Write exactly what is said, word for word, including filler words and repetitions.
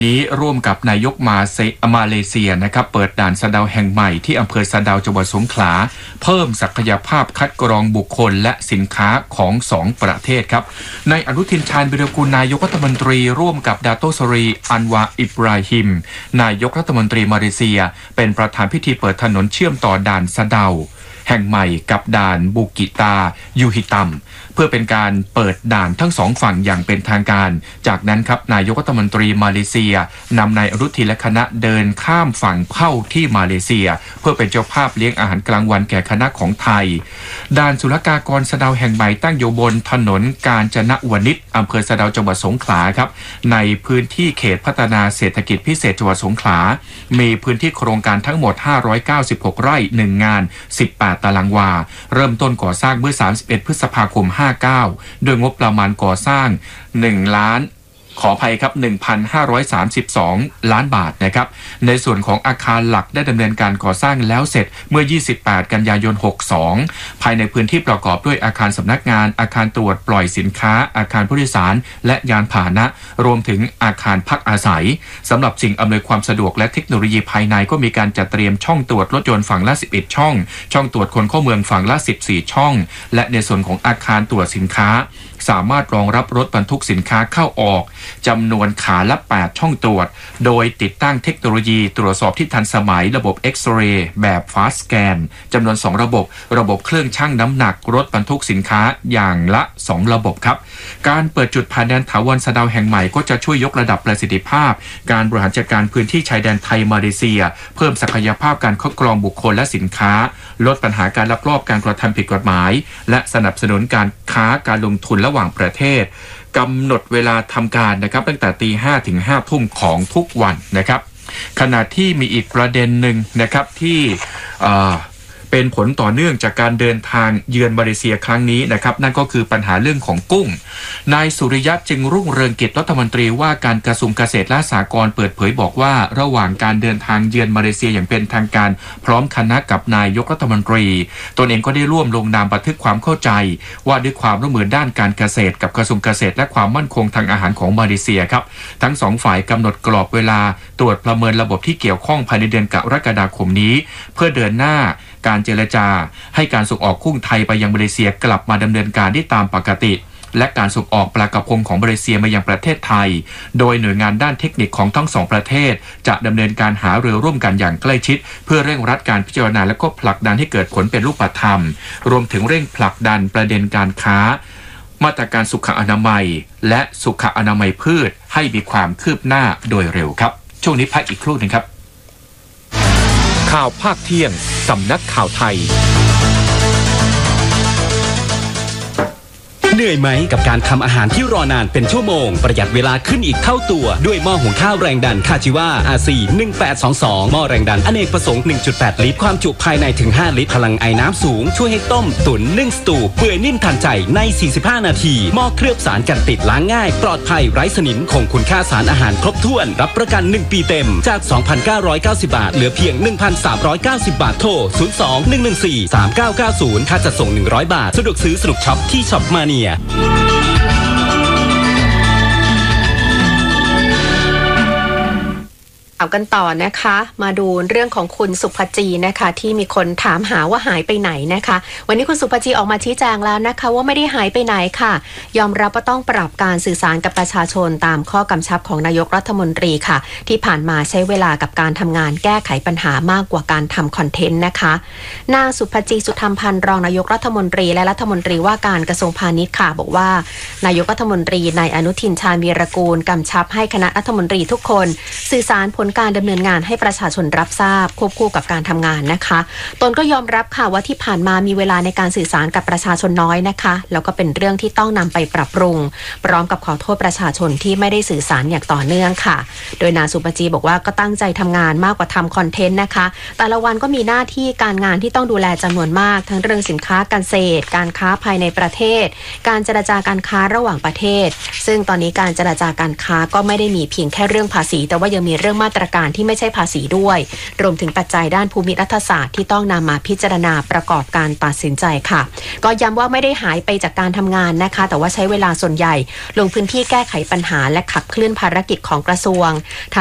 นี้ร่วมกับนายกมาเซมาเลเซียนะครับเปิดด่านสะเดาแห่งใหม่ที่อำเภอสะเดาจังหวัดสงขลาเพิ่มศักยภาพคัดกรองบุคคลและสินค้าของสองประเทศครับนายอนุทินชาญวิรากูลนายกรัฐมนตรีร่วมกับดาโตสรีอันวาอิบราฮิมนายกรัฐมนตรีมาเลเซียเป็นประธานพิธีเปิดถนนเชื่อมต่อด่านสะเดาแห่งใหม่กับด่านบุกิตายูฮิตัมเพื่อเป็นการเปิดด่านทั้งสองฝั่งอย่างเป็นทางการจากนั้นครับนายกรัฐมนตรีมาเลเซียนำนายอนุทินและคณะเดินข้ามฝั่งเข้าที่มาเลเซียเพื่อเป็นเจ้าภาพเลี้ยงอาหารกลางวันแก่คณะของไทยด่านศุลกากรสะเดาแห่งใหม่ตั้งอยู่บนถนนกาญจนวนิชอำเภอสะเดาจังหวัดสงขลาครับในพื้นที่เขตพัฒนาเศรษฐกิจพิเศษจังหวัดสงขลามีพื้นที่โครงการทั้งหมดห้าร้อยเก้าสิบหกไร่หนึ่งงานสิบแปดตารางวาเริ่มต้นก่อสร้างเมื่อสามสิบเอ็ดพฤษภาคมห้าเก้าโดยงบประมาณก่อสร้างหนึ่งล้านขออภัยครับ หนึ่งพันห้าร้อยสามสิบสอง ล้านบาทนะครับในส่วนของอาคารหลักได้ดำเนินการก่อสร้างแล้วเสร็จเมื่อยี่สิบแปดกันยายนหกสิบสองภายในพื้นที่ประกอบด้วยอาคารสำนักงานอาคารตรวจปล่อยสินค้าอาคารผู้โดยสารและยานพาหนะรวมถึงอาคารพักอาศัยสำหรับสิ่งอำนวยความสะดวกและเทคโนโลยีภายในก็มีการจัดเตรียมช่องตรวจรถยนต์ฝั่งละสิบเอ็ดช่องช่องตรวจคนเข้าเมืองฝั่งละสิบสี่ช่องและในส่วนของอาคารตรวจสินค้าสามารถรองรับรถบรรทุกสินค้าเข้าออกจำนวนขาละแปดช่องตรวจโดยติดตั้งเทคโนโลยีตรวจสอบที่ทันสมัยระบบเอ็กซเรย์แบบ Fast Scan จำนวนสองระบบระบบเครื่องชั่งน้ำหนักรถบรรทุกสินค้าอย่างละสองระบบครับการเปิดจุดผ่านแดนถาวรสะเดาแห่งใหม่ก็จะช่วยยกระดับประสิทธิภาพการบริหารจัดการพื้นที่ชายแดนไทยมาเลเซียเพิ่มศักยภาพการคัดกรองบุคคลและสินค้าลดปัญหาการลักลอบการกระทำผิดกฎหมายและสนับสนุนการค้าการลงทุนระหว่างประเทศกำหนดเวลาทำการนะครับตั้งแต่ตีห้าถึงห้าทุ่มของทุกวันนะครับขณะที่มีอีกประเด็นหนึ่งนะครับที่เป็นผลต่อเนื่องจากการเดินทางเยือนมาเลเซียครั้งนี้นะครับนั่นก็คือปัญหาเรื่องของกุ้งนายสุริยะจึงรุ่งเรืองกิจรัฐมนตรีว่าการกระทรวงเกษตรและสหกรณ์เปิดเผยบอกว่าระหว่างการเดินทางเยือนมาเลเซียอย่างเป็นทางการพร้อมคณะกับนายกรัฐมนตรีตนเองก็ได้ร่วมลงนามบันทึกความเข้าใจว่าด้วยความร่วมมือด้านการเกษตรกับกระทรวงเกษตรและความมั่นคงทางอาหารของมาเลเซียครับทั้งสองฝ่ายกำหนดกรอบเวลาตรวจประเมินระบบที่เกี่ยวข้องภายในเดือนกรกฎาคมนี้เพื่อเดินหน้าการเจรจาให้การส่งออกกุ้งไทยไปยังมาเลเซียกลับมาดำเนินการได้ตามปกติและการส่งออกปลากระพงของมาเลเซียมายังประเทศไทยโดยหน่วยงานด้านเทคนิคของทั้งสองประเทศจะดำเนินการหารือร่วมกันอย่างใกล้ชิดเพื่อเร่งรัดการพิจารณาและก็ผลักดันให้เกิดผลเป็นรูปธรรมรวมถึงเร่งผลักดันประเด็นการค้ามาตรการสุขอนามัยและสุขอนามัยพืชให้มีความคืบหน้าโดยเร็วครับช่วงนี้พักอีกครู่นึงครับข่าวภาคเที่ยงสำนักข่าวไทยเหนื่อยไหมกับการทำอาหารที่รอนานเป็นชั่วโมงประหยัดเวลาขึ้นอีกเท่าตัวด้วยหม้อหุงข้าวแรงดันคาจิวา อาร์ ซี หนึ่งแปดสองสองหม้อแรงดันอเนกประสงค์ หนึ่งจุดแปด ลิตรความจุภายในถึงห้าลิตรพลังไอน้ำสูงช่วยให้ต้มตุ๋นนึ่งสตูเปื่อยนิ่มทันใจในสี่สิบห้านาทีหม้อเคลือบสารกันติดล้างง่ายปลอดภัยไร้สนิมคงคุณค่าสารอาหารครบถ้วนรับประกันหนึ่งปีเต็มจาก สองพันเก้าร้อยเก้าสิบ บาทเหลือเพียง หนึ่งพันสามร้อยเก้าสิบ บาทโทรศูนย์ สอง หนึ่ง หนึ่ง สี่ สาม เก้า เก้า ศูนย์ค่าจัดส่งหนึ่งร้อยบาทสะดวกซื้อสนุกช็อปที่ช็อปมาเนียกันต่อนะคะมาดูเรื่องของคุณสุภจีนะคะที่มีคนถามหาว่าหายไปไหนนะคะวันนี้คุณสุภจีออกมาชี้แจงแล้วนะคะว่าไม่ได้หายไปไหนค่ะยอมรับว่าต้องปรับการสื่อสารกับประชาชนตามข้อกำชับของนายกรัฐมนตรีค่ะที่ผ่านมาใช้เวลากับการทำงานแก้ไขปัญหามากกว่าการทำคอนเทนต์นะคะนางสุภจีสุธรรมพันธ์รองนายกรัฐมนตรีและรัฐมนตรีว่าการกระทรวงพาณิชย์ค่ะบอกว่านายกรัฐมนตรีนายอนุทินชาญวีรกูลกำชับให้คณะรัฐมนตรีทุกคนสื่อสารผลการดำเนินงานให้ประชาชนรับทราบควบคู่กับการทำงานนะคะตนก็ยอมรับค่ะว่าที่ผ่านมามีเวลาในการสื่อสารกับประชาชนน้อยนะคะแล้วก็เป็นเรื่องที่ต้องนำไปปรับปรุงพร้อมกับขอโทษประชาชนที่ไม่ได้สื่อสารอย่างต่อเนื่องค่ะโดยนางสุปจีบอกว่าก็ตั้งใจทำงานมากกว่าทำคอนเทนต์นะคะแต่ละวันก็มีหน้าที่การงานที่ต้องดูแลจำนวนมากทั้งเรื่องสินค้าการเกษตรการค้าภายในประเทศการเจรจาการค้าระหว่างประเทศซึ่งตอนนี้การเจรจาการค้าก็ไม่ได้มีเพียงแค่เรื่องภาษีแต่ว่ายังมีเรื่องมาตรรการที่ไม่ใช่ภาษีด้วยรวมถึงปัจจัยด้านภูมิรัฐศาสตร์ที่ต้องนำมาพิจารณาประกอบการตัดสินใจค่ะก็ย้ำว่าไม่ได้หายไปจากการทำงานนะคะแต่ว่าใช้เวลาส่วนใหญ่ลงพื้นที่แก้ไขปัญหาและขับเคลื่อนภารกิจของกระทรวง